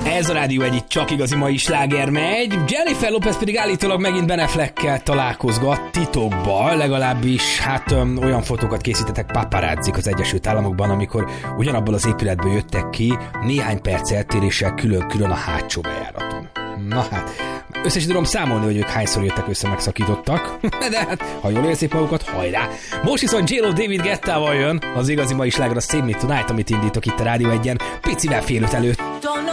Ez a Rádió egy csak igazi mai sláger megy. Jennifer Lopez pedig állítólag megint Ben Affleckkel találkozgat titokban, legalábbis hát olyan fotókat készítettek paparazzik az Egyesült Államokban, amikor ugyanabból az épületből jöttek ki néhány perc eltéréssel külön-külön a hátsó bejáraton. Na hát, össze is tudom számolni, hogy ők hányszor jöttek össze, megszakítottak, de hát, ha jól érzik magukat, hajrá! Most viszont J-Lo David Guettával jön az igazi mai sláger, a Save Me Tonight, amit indítok itt a Rádió 1-en, picivel fél 5 előtt.